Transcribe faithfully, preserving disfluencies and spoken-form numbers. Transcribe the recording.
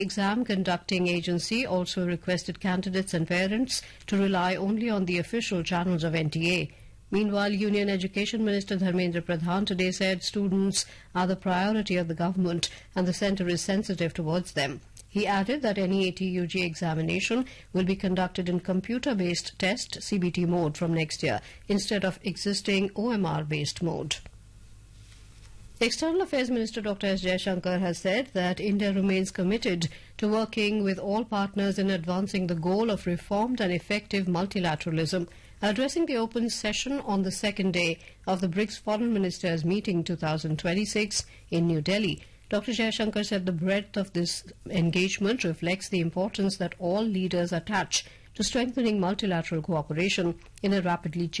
exam conducting agency also requested candidates and parents to rely only on the official channels of N T A. Meanwhile, Union Education Minister Dharmendra Pradhan today said students are the priority of the government and the centre is sensitive towards them. He added that any A T U G examination will be conducted in computer-based test C B T mode from next year instead of existing O M R-based mode. External Affairs Minister Doctor S Jaishankar has said that India remains committed to working with all partners in advancing the goal of reformed and effective multilateralism. Addressing the open session on the second day of the BRICS Foreign Ministers Meeting twenty twenty-six in New Delhi, Doctor Jaishankar said the breadth of this engagement reflects the importance that all leaders attach to strengthening multilateral cooperation in a rapidly changing